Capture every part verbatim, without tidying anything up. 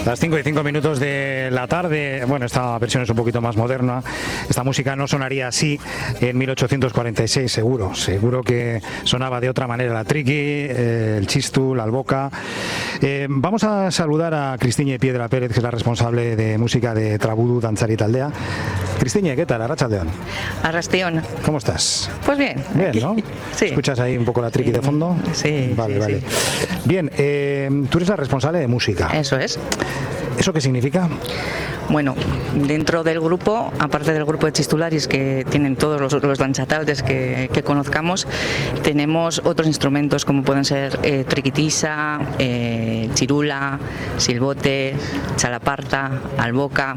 Las cinco y cinco minutos de la tarde. Bueno, esta versión es un poquito más moderna. Esta música no sonaría así en mil ochocientos cuarenta y seis, seguro. Seguro que sonaba de otra manera la triqui, eh, el chistu, la alboca. Eh, vamos a saludar a Cristiñe Piedra Pérez, que es la responsable de música de Trabudu Dantzari Taldea. Cristiñe, ¿qué tal? Arratsaldeon. Arrastión. ¿Cómo estás? Pues bien. Bien, ¿no? Sí. ¿Escuchas ahí un poco la triqui de fondo? Sí. Vale, sí, vale. Sí. Bien, eh, tú eres la responsable de música. Eso es. ¿Eso qué significa? Bueno, dentro del grupo, aparte del grupo de chistularis que tienen todos los, los danchataldes que, que conozcamos, tenemos otros instrumentos como pueden ser eh, triquitisa, eh, chirula, silbote, chalaparta, alboca,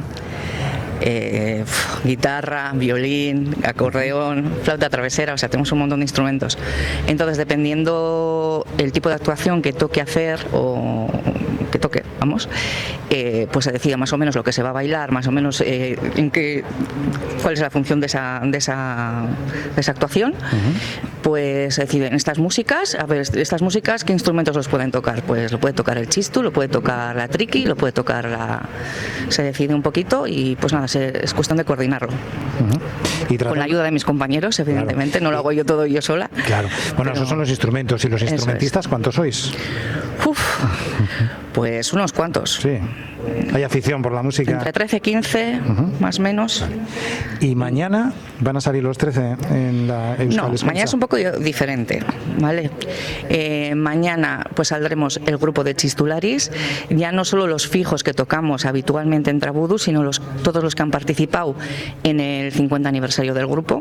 eh, guitarra, violín, acordeón, flauta travesera, o sea, tenemos un montón de instrumentos. Entonces, dependiendo el tipo de actuación que toque hacer o que toque, vamos, eh, pues se decide más o menos lo que se va a bailar, más o menos eh, en qué, cuál es la función de esa, de esa, de esa actuación. Uh-huh. Pues se deciden estas músicas, a ver, estas músicas, ¿qué instrumentos los pueden tocar? Pues lo puede tocar el chistu, lo puede tocar la triqui, lo puede tocar la... Se decide un poquito y pues nada, se, es cuestión de coordinarlo. Uh-huh. Y con la ayuda de mis compañeros, evidentemente, claro. No lo hago yo todo yo sola. Claro, bueno, pero... esos son los instrumentos. ¿Y los instrumentistas es. cuántos sois? Uf, pues unos cuantos. Sí. ¿Hay afición por la música? Entre trece, quince, uh-huh. más o menos. Vale. ¿Y mañana van a salir los trece en la Euskal No, Escuntza? mañana es un poco diferente, ¿vale? Eh, mañana pues saldremos el grupo de chistularis, ya no solo los fijos que tocamos habitualmente en Trabudu, sino los, todos los que han participado en el cincuenta aniversario del grupo.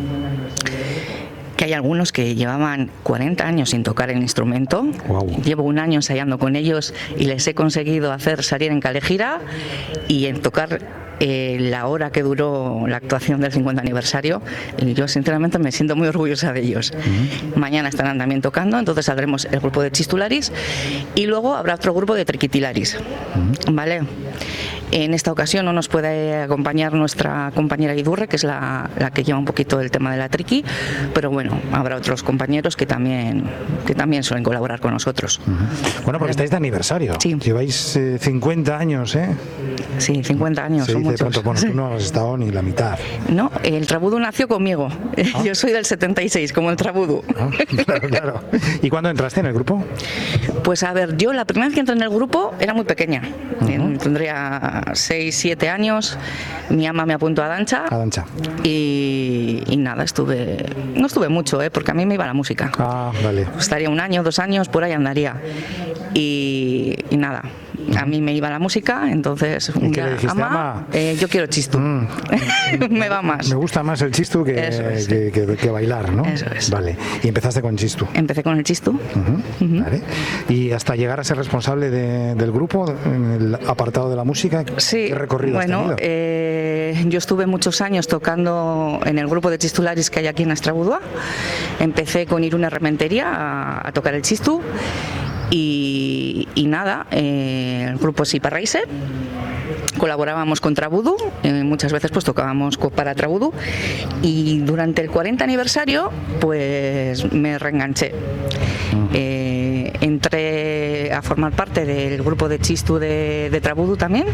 Que hay algunos que llevaban cuarenta años sin tocar el instrumento. Wow. Llevo un año ensayando con ellos y les he conseguido hacer salir en Calejira y en tocar eh, la hora que duró la actuación del cincuenta aniversario. Y yo sinceramente me siento muy orgullosa de ellos. Uh-huh. Mañana estarán también tocando, entonces saldremos el grupo de chistularis y luego habrá otro grupo de triquitilaris. Uh-huh. ¿Vale? En esta ocasión no nos puede acompañar nuestra compañera Idurre, que es la, la que lleva un poquito el tema de la triqui, pero bueno, habrá otros compañeros que también que también suelen colaborar con nosotros. Uh-huh. Bueno, porque estáis de aniversario. Sí. Lleváis eh, cincuenta años, ¿eh? Sí, cincuenta años. Se son dice muchos. Pronto, bueno, tú no has estado ni la mitad. No, el Trabudu nació conmigo. ¿Ah? Yo soy del setenta y seis, como el Trabudu. Ah, claro, claro. ¿Y cuándo entraste en el grupo? Pues a ver, yo la primera vez que entré en el grupo era muy pequeña. Uh-huh. Tendría seis, siete años. Mi ama me apuntó a dancha. A dancha. Y, y nada, estuve... No estuve mucho, ¿eh? Porque a mí me iba la música. Ah, vale. Estaría un año, dos años, por ahí andaría. Y, y nada, a mí me iba la música, entonces un día, dijiste, ama, ama eh, yo quiero chistu. Mm. Me va más. Me gusta más el chistu que, es, que, que, que bailar, ¿no? Eso es. Vale. Y empezaste con chistu. Empecé con el chistu. Uh-huh. Uh-huh. Vale. Y hasta llegar a ser responsable de, del grupo, en el apartado de la música, sí, ¿qué recorrido bueno, has tenido? Eh, yo estuve muchos años tocando en el grupo de chistularis que hay aquí en Astrabudua. Empecé con Irune Rementería a, a tocar el chistu. Y, y nada, eh, el grupo es Iparraise, colaborábamos con Trabudu, eh, muchas veces pues tocábamos para Trabudu y durante el cuarenta aniversario pues me reenganché. Eh, entré a formar parte del grupo de chistu de, de Trabudu también.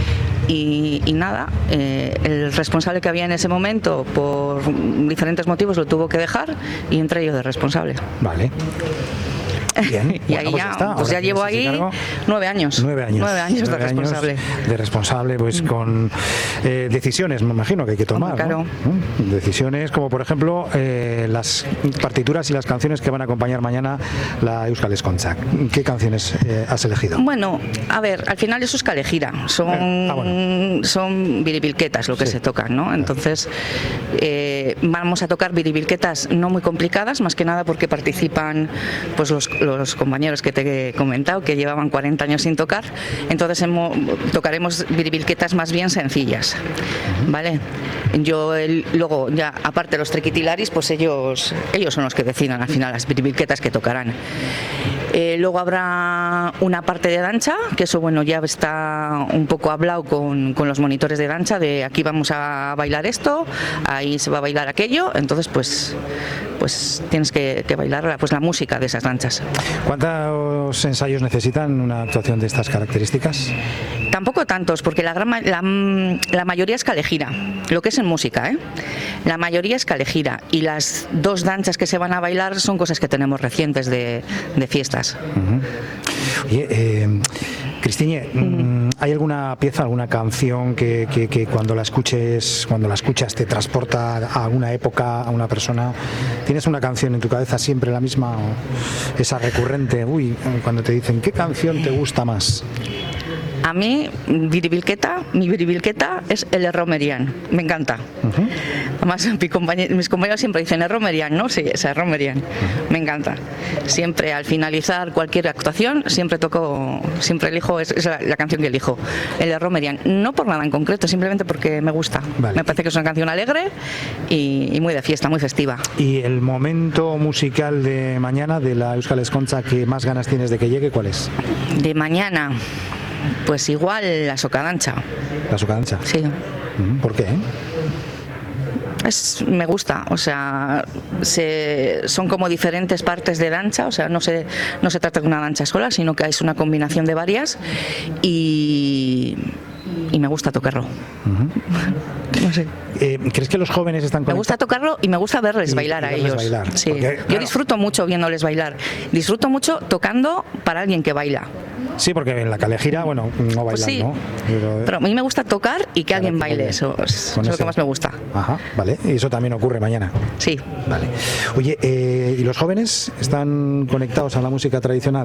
Y, y nada, eh, el responsable que había en ese momento por diferentes motivos lo tuvo que dejar y entré yo de responsable. Vale. Bien. Y bueno, ahí pues ya, está. pues ya llevo ahí nueve años. Nueve años. Nueve años nueve de responsable. Años de responsable, pues con eh, decisiones, me imagino que hay que tomar. Hombre, claro. ¿no? Decisiones como, por ejemplo, eh, las partituras y las canciones que van a acompañar mañana la Euskal Escuntza. ¿Qué canciones eh, has elegido? Bueno, a ver, al final eso es Calejira. Son, eh, ah, bueno. son biribilquetas lo que sí. se tocan, ¿no? Entonces, eh, vamos a tocar biribilquetas no muy complicadas, más que nada porque participan pues los los compañeros que te he comentado que llevaban cuarenta años sin tocar, entonces hemos, tocaremos biribilquetas más bien sencillas, ¿vale? Yo el, luego ya aparte de los triquitilaris, pues ellos ellos son los que decidan al final las biribilquetas que tocarán. Eh, luego habrá una parte de dancha, que eso bueno ya está un poco hablado con, con los monitores de dancha, de aquí vamos a bailar esto, ahí se va a bailar aquello, entonces pues pues tienes que, que bailar pues la música de esas danzas. ¿Cuántos ensayos necesitan una actuación de estas características? Tampoco tantos, porque la, gran, la, la mayoría es calejira, lo que es en música, ¿eh? La mayoría es calejira y las dos danzas que se van a bailar son cosas que tenemos recientes de, de fiestas. Uh-huh. Oye, eh, Cristiñe, uh-huh. ¿hay alguna pieza, alguna canción que, que, que cuando la escuches, cuando la escuchas te transporta a una época, a una persona? ¿Tienes una canción en tu cabeza siempre la misma, o esa recurrente? Uy, cuando te dicen, ¿qué canción te gusta más? A mí, Biribilqueta, mi Biribilqueta es el Erromerian, me encanta. Uh-huh. Además, mi compañero, mis compañeros siempre dicen Erromerian, ¿no? Sí, es Erromerian, uh-huh. Me encanta. Siempre al finalizar cualquier actuación, siempre toco, siempre elijo, es, es la, la canción que elijo, el Erromerian. No por nada en concreto, simplemente porque me gusta. Vale. Me parece que es una canción alegre y, y muy de fiesta, muy festiva. ¿Y el momento musical de mañana de la Euskal Ezkontza que más ganas tienes de que llegue, cuál es? De mañana... Pues igual la socadancha. ¿La socadancha? Sí. ¿Por qué? Es, me gusta, o sea, se, son como diferentes partes de danza, o sea, no se, no se trata de una danza sola, sino que es una combinación de varias y, y me gusta tocarlo. Uh-huh. No sé. Eh, ¿Crees que los jóvenes están conectados? Me gusta tocarlo y me gusta verles y, bailar y verles a ellos. Bailar, sí. Porque, claro. Yo disfruto mucho viéndoles bailar. Disfruto mucho tocando para alguien que baila. Sí, porque en la calejira, bueno, no bailan, pues sí, ¿no? Pero, pero a mí me gusta tocar y que alguien baile, eso es, eso es lo que más me gusta. Ajá, vale. Y eso también ocurre mañana. Sí. Vale. Oye, eh, ¿y los jóvenes están conectados a la música tradicional?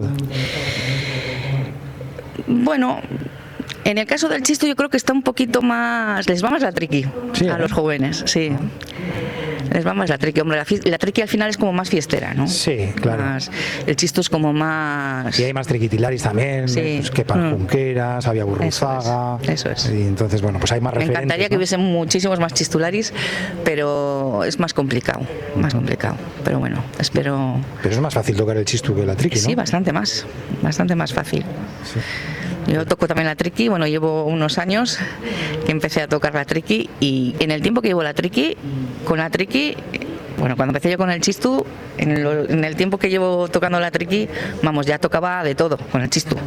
Bueno... En el caso del chisto yo creo que está un poquito más... Les va más la triqui, sí, a ¿eh? Los jóvenes, sí. Les va más la triqui. Hombre, la, la triqui al final es como más fiestera, ¿no? Sí, claro. Más, el chisto es como más... Y hay más triquitilaris también, sí. Pues, que Panjunqueras, mm. había Burruzaga... Eso es, eso es. Y entonces, bueno, pues hay más referentes. Me encantaría, ¿no?, que hubiesen muchísimos más chistularis, pero es más complicado, más complicado. Pero bueno, espero... Pero es más fácil tocar el chistu que la triqui, ¿no? Sí, bastante más, bastante más fácil. Sí. Yo toco también la triqui, bueno, llevo unos años que empecé a tocar la triqui y en el tiempo que llevo la triqui, con la triqui, bueno, cuando empecé yo con el chistu, en el, en el tiempo que llevo tocando la triqui, vamos, ya tocaba de todo con el chistu.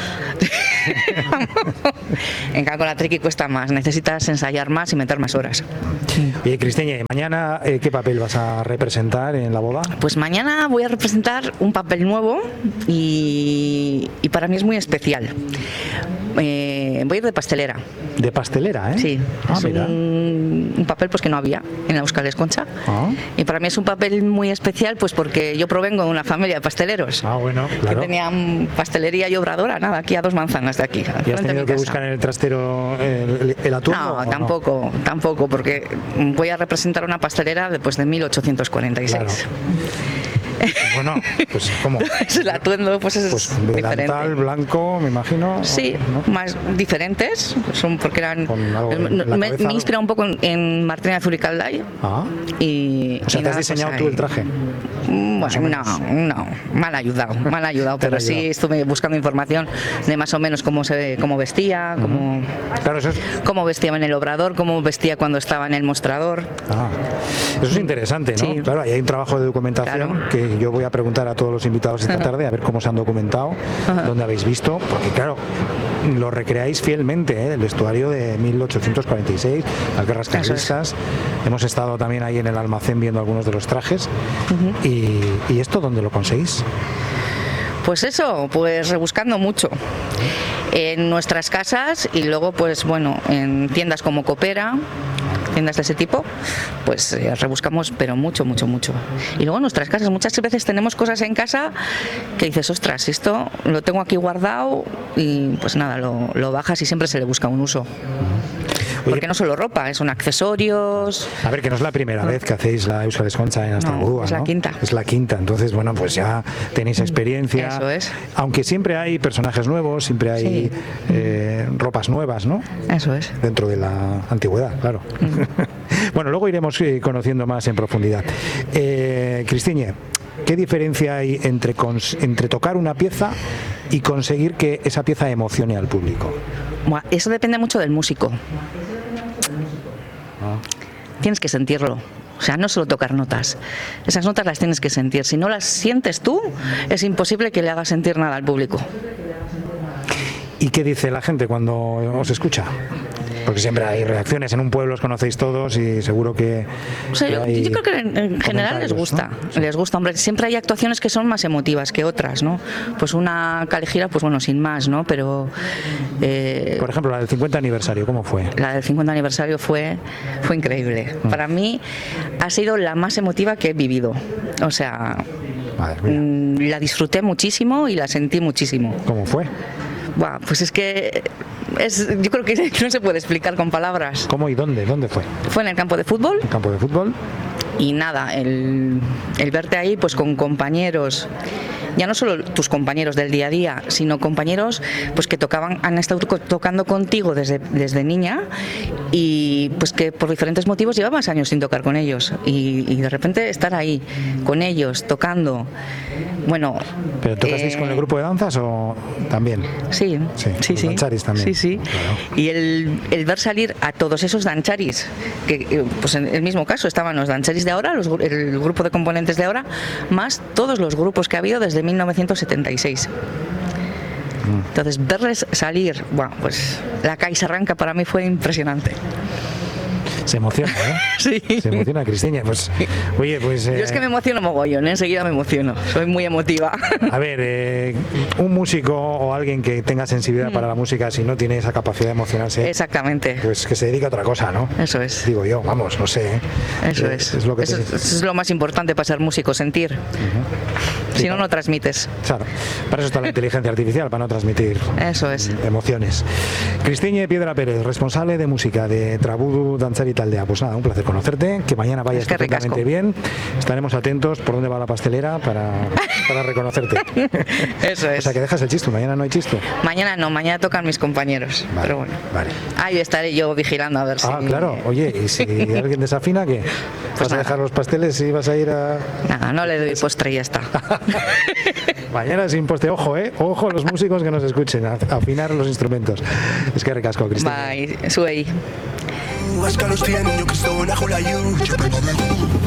En cambio con la triqui cuesta más, necesitas ensayar más y meter más horas. Oye, Cristiñe, mañana eh, ¿qué papel vas a representar en la boda? Pues mañana voy a representar un papel nuevo y, y para mí es muy especial. Eh, voy a ir de pastelera. ¿De pastelera, eh? Sí, ah, es un, un papel pues que no había en la Euskal Ezkontza. Ah. Y para mí es un papel muy especial pues porque yo provengo de una familia de pasteleros. Ah, bueno, claro. Que tenían pastelería y obradora, nada, aquí a dos manzanas de aquí. ¿Y has tenido que buscar en el trastero el, el atún? No, tampoco, no? tampoco, porque voy a representar una pastelera de, pues, de mil ochocientos cuarenta y seis. Claro. Bueno, pues ¿cómo? El atuendo pues es pues, diferente. Delantal, blanco, me imagino. Sí, ¿no? Más diferentes, son porque eran... Me, me he inspirado un poco en, en Martina Zuricalday. Ah. Y, o sea, y ¿te has diseñado pues, tú el traje? Bueno, no, no, mal ayudado, mal ayudado, pero sí ayudado. Estuve buscando información de más o menos cómo se cómo vestía, cómo, uh-huh. claro, eso es... cómo vestía en el obrador, cómo vestía cuando estaba en el mostrador. Ah, eso es interesante, ¿no? Sí. Claro, ahí hay un trabajo de documentación claro. que yo voy a preguntar a todos los invitados esta tarde a ver cómo se han documentado, uh-huh. dónde habéis visto, porque claro, lo recreáis fielmente, ¿eh? El vestuario de mil ochocientos cuarenta y seis, las guerras carlistas. Hemos estado también ahí en el almacén viendo algunos de los trajes. Uh-huh. y, ¿Y esto dónde lo conseguís? Pues eso, pues rebuscando mucho en nuestras casas y luego pues bueno, en tiendas como Coopera, tiendas de ese tipo, pues eh, rebuscamos pero mucho, mucho, mucho. Y luego en nuestras casas muchas veces tenemos cosas en casa que dices, ostras, esto lo tengo aquí guardado y pues nada, lo, lo bajas y siempre se le busca un uso. Porque Oye, no solo ropa, son accesorios. A ver, que no es la primera no. vez que hacéis la Euskal Ezkontza en Astrabudúa, no, es la ¿no? quinta. Es la quinta, entonces bueno, pues ya tenéis experiencia. Eso es. Aunque siempre hay personajes nuevos, siempre hay sí. eh, ropas nuevas, ¿no? Eso es. Dentro de la antigüedad, claro. Mm. Bueno, luego iremos eh, conociendo más en profundidad. Eh, Cristiñe, ¿qué diferencia hay entre, cons- entre tocar una pieza y conseguir que esa pieza emocione al público? Bueno, eso depende mucho del músico. Tienes que sentirlo. O O sea, no solo tocar notas. Esas notas las tienes que sentir. Si no las sientes tú, es imposible que le hagas sentir nada al público. ¿Y qué dice la gente cuando os escucha? Porque siempre hay reacciones, en un pueblo os conocéis todos y seguro que... O sea, yo, yo creo que en, en general les gusta, ¿no? Les gusta, hombre, siempre hay actuaciones que son más emotivas que otras, ¿no? Pues una Calejira, pues bueno, sin más, ¿no? Pero... Eh, Por ejemplo, la del cincuenta aniversario, ¿cómo fue? La del cincuenta aniversario fue, fue increíble. Mm. Para mí ha sido la más emotiva que he vivido. O sea, mmm, la disfruté muchísimo y la sentí muchísimo. ¿Cómo fue? Buah, pues es que es, yo creo que no se puede explicar con palabras. ¿Cómo y dónde? ¿Dónde fue? Fue en el campo de fútbol. ¿El campo de fútbol? Y nada, el, el verte ahí pues con compañeros, ya no solo tus compañeros del día a día, sino compañeros pues que tocaban, han estado tocando contigo desde, desde niña y pues que por diferentes motivos llevabas años sin tocar con ellos y, y de repente estar ahí con ellos tocando. Bueno, ¿pero tocasteis eh, con el grupo de danzas o también? Sí, sí, sí, sí. Dancharis también. Sí, sí. Claro. Y el, el ver salir a todos esos dancharis, que pues en el mismo caso estaban los dancharis de ahora, los, el grupo de componentes de ahora, más todos los grupos que ha habido desde mil novecientos setenta y seis. Mm. Entonces, verles salir, bueno, pues la Caixa Arranca para mí fue impresionante. Se emociona, ¿eh? Sí. Se emociona, Cristiña. Pues, oye, pues... Eh... Yo es que me emociono mogollón, ¿eh? Enseguida me emociono. Soy muy emotiva. A ver, eh, un músico o alguien que tenga sensibilidad mm. para la música, si no tiene esa capacidad de emocionarse... Exactamente. Pues que se dedique a otra cosa, ¿no? Eso es. Digo yo, vamos, no sé. ¿eh? Eso eh, es. Es lo, que eso, te... eso es lo más importante para ser músico, sentir. Uh-huh. Si sí, no, claro. No transmites. Claro. Para eso está la inteligencia artificial, para no transmitir eso es. emociones. Cristiña Piedra Pérez, responsable de música de Trabudu Dantzari Taldea. Pues nada, un placer conocerte, que mañana vayas perfectamente bien. Estaremos atentos por dónde va la pastelera para, para reconocerte. Eso es. O sea, que dejas el chisto, mañana no hay chisto. Mañana no, mañana tocan mis compañeros. Vale, pero bueno. Vale. Ahí estaré yo vigilando a ver ah, si... Ah, claro. Oye, y si alguien desafina, ¿qué? ¿Vas pues a dejar los pasteles y vas a ir a...? Nada, no le doy postre y ya está. Mañana sin postre, ojo, ¿eh? Ojo a los músicos que nos escuchen, a afinar los instrumentos. Es que recasco, Cristina. Bye, sube ahí.